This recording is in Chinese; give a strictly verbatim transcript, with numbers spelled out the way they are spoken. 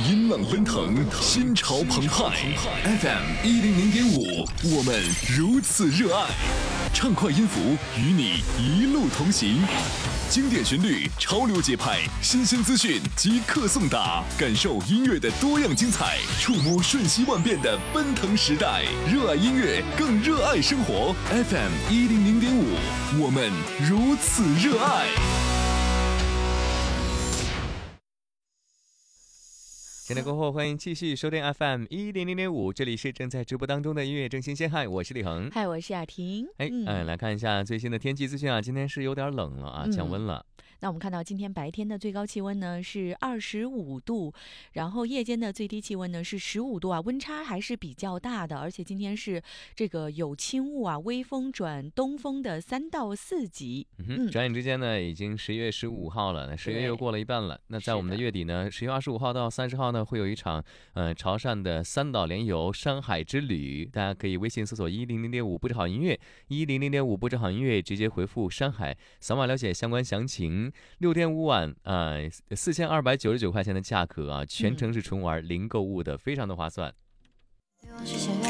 音浪奔腾，心潮澎湃。F M 一零零点五，我们如此热爱。畅快音符与你一路同行，经典旋律，潮流节拍，新鲜资讯即刻送达，感受音乐的多样精彩，触摸瞬息万变的奔腾时代。热爱音乐，更热爱生活。F M 一零零点五，我们如此热爱。 现在过后，欢迎继续收听 F M 一零零点五，这里是正在直播当中的音乐正新鲜。嗨，我是李恒。 嗨，我是雅婷。 哎，嗯、呃，来看一下最新的天气资讯啊，今天是有点冷了啊，降温了。 嗯那我们看到今天白天的最高气温呢是二十五度，然后夜间的最低气温呢是十五度啊，温差还是比较大的。而且今天是这个有轻雾啊，微风转东风的三到四级。 嗯哼，转眼之间呢，已经十月十五号了，那十月又过了一半了。那在我们的月底呢，十月二十五号到三十号呢，会有一场呃潮汕的三岛联游山海之旅，大家可以微信搜索一零零点五不止好音乐，一零零点五不止好音乐，直接回复山海，扫码了解相关详情。六天五晚啊，四千二百九十九块钱的价格啊，全程是纯玩零购物的，非常的划算。 对我是